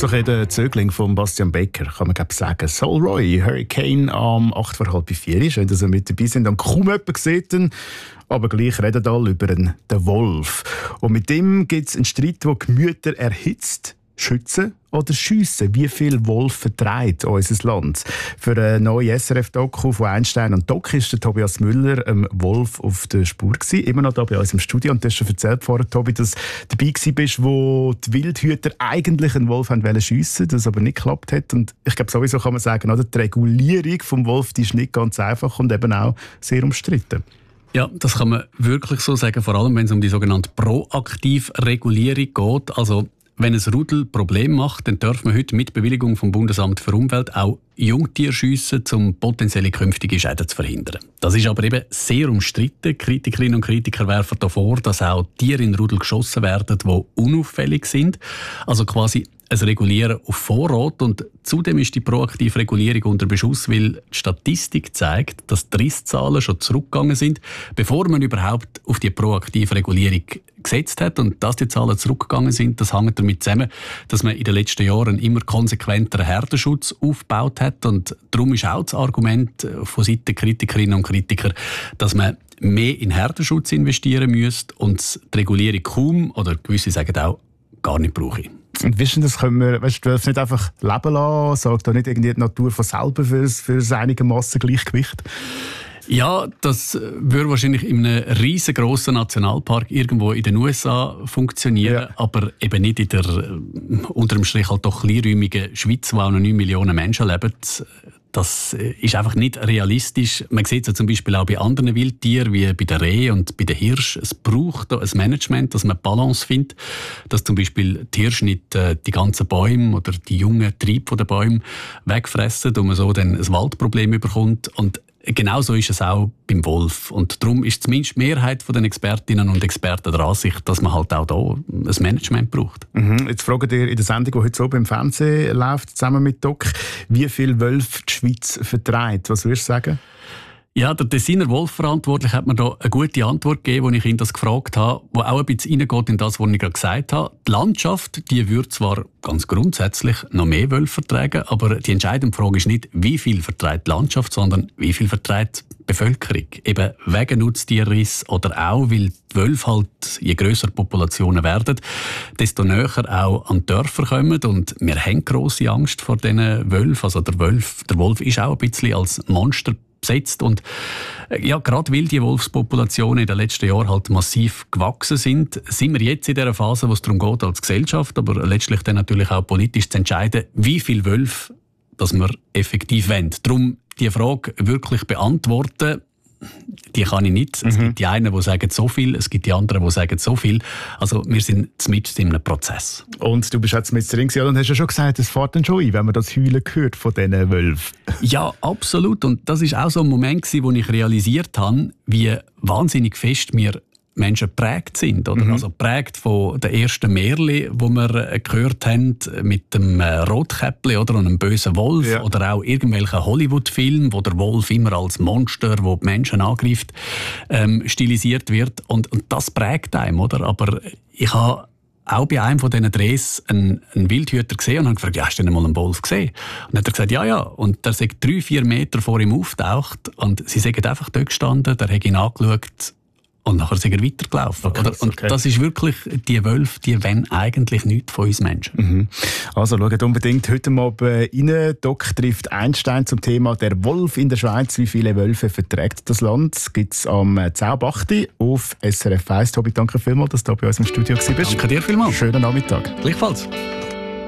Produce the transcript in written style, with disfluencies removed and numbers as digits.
so der Zögling von Bastian Becker, kann man sagen. Soul Roy, Hurricane am 3:45. Schön, dass ihr mit dabei sind. Und kaum jemand sieht ihn, aber gleich reden alle über den Wolf. Und mit dem gibt es einen Streit, der Gemüter erhitzt. Schützen oder schiessen? Wie viel Wolf vertreibt unser Land? Für eine neue SRF-Doku von Einstein und Doc ist der Tobias Müller Wolf auf der Spur gewesen. Immer noch hier bei uns im Studio. Und du hast schon erzählt vorher, Tobi, dass du dabei warst, wo die Wildhüter eigentlich einen Wolf schiessen wollten, das aber nicht geklappt hat. Und ich glaube, sowieso kann man sagen, oder? Die Regulierung des Wolf die ist nicht ganz einfach und eben auch sehr umstritten. Ja, das kann man wirklich so sagen, vor allem wenn es um die sogenannte Proaktivregulierung geht. Also wenn ein Rudel Probleme macht, dann darf man heute mit Bewilligung vom Bundesamt für Umwelt auch Jungtiere schiessen, um potenzielle künftige Schäden zu verhindern. Das ist aber eben sehr umstritten. Kritikerinnen und Kritiker werfen davor, dass auch Tiere in Rudel geschossen werden, die unauffällig sind. Also quasi ein Regulieren auf Vorrat. Und zudem ist die proaktive Regulierung unter Beschuss, weil die Statistik zeigt, dass die Risszahlen schon zurückgegangen sind, bevor man überhaupt auf die proaktive Regulierung gesetzt hat. Und dass die Zahlen zurückgegangen sind, das hängt damit zusammen, dass man in den letzten Jahren immer konsequenteren Herdenschutz aufgebaut hat. Und darum ist auch das Argument von Seiten der Kritikerinnen und Kritiker, dass man mehr in Herdenschutz investieren müsste und die Regulierung kaum, oder gewisse sagen auch, gar nicht brauche. Und wissen das können wir, weißt du, nicht einfach leben lassen, sagt da nicht irgendwie die Natur von selber für das einigermaßen Gleichgewicht? Ja, das würde wahrscheinlich in einem riesengroßen Nationalpark irgendwo in den USA funktionieren, aber eben nicht in der unter dem Strich halt doch kleinräumigen Schweiz, wo auch noch 9 Millionen Menschen leben. Das ist einfach nicht realistisch. Man sieht es ja zum Beispiel auch bei anderen Wildtieren, wie bei den Rehen und bei den Hirschen. Es braucht da ein Management, dass man Balance findet, dass zum Beispiel die Hirsche nicht die ganzen Bäume oder die jungen Triebe der Bäume wegfressen und man so dann ein Waldproblem bekommt. Und genauso ist es auch beim Wolf. Und darum ist zumindest die Mehrheit der Expertinnen und Experten der Ansicht, dass man halt auch hier ein Management braucht. Jetzt fragen ihr in der Sendung, die heute oben im Fernsehen läuft, zusammen mit Doc, wie viele Wölfe die Schweiz vertreibt. Was würdest du sagen? Ja, der Tessiner Wolfverantwortliche hat mir da eine gute Antwort gegeben, als ich ihn das gefragt habe, die auch ein bisschen reingeht in das, was ich gerade gesagt habe. Die Landschaft, die würde zwar ganz grundsätzlich noch mehr Wölfe vertragen, aber die entscheidende Frage ist nicht, wie viel vertreibt die Landschaft, sondern wie viel vertreibt die Bevölkerung. Eben wegen Nutztierriss oder auch, weil die Wölfe halt, je grösser Populationen werden, desto näher auch an die Dörfer kommen. Und wir haben grosse Angst vor diesen Wölfen. Also der Wolf ist auch ein bisschen als Monster besetzt. Und ja, gerade weil die Wolfspopulationen in den letzten Jahren halt massiv gewachsen sind wir jetzt in der Phase, wo es darum geht, als Gesellschaft, aber letztlich dann natürlich auch politisch zu entscheiden, wie viele Wölfe dass wir effektiv wollen. Darum die Frage wirklich beantworten, die kann ich nicht. Es gibt die einen, die sagen so viel, es gibt die anderen, die sagen so viel. Also wir sind mitten in einem Prozess. Und du bist jetzt mit drin und hast ja schon gesagt, es fährt dann schon ein, wenn man das Heulen hört von diesen Wölfen. Ja, absolut. Und das war auch so ein Moment, wo ich realisiert habe, wie wahnsinnig fest wir Menschen geprägt sind. Oder? Also geprägt von den ersten Märchen, die wir gehört haben, mit dem Rotkäppli oder einem bösen Wolf. Ja. Oder auch irgendwelchen Hollywood-Filmen, wo der Wolf immer als Monster, wo die Menschen angreift, stilisiert wird. Und das prägt einem. Oder? Aber ich habe auch bei einem von diesen Drehs einen Wildhüter gesehen und habe gefragt, ja, hast du denn mal einen Wolf gesehen? Und dann hat er gesagt, ja. Und der ist 3-4 Meter vor ihm auftaucht und sie sind einfach dort gestanden, der hat ihn angeschaut. Und nachher sind wir weitergelaufen. Okay, und das ist wirklich, die Wölfe, die wollen eigentlich nichts von uns Menschen. Also schaut unbedingt heute mal rein. Doc trifft Einstein zum Thema «Der Wolf in der Schweiz». Wie viele Wölfe verträgt das Land? Das gibt es am 10.8. auf SRF 1. Tobi, danke vielmals, dass du bei uns im Studio warst. Danke dir vielmals. Schönen Nachmittag. Gleichfalls.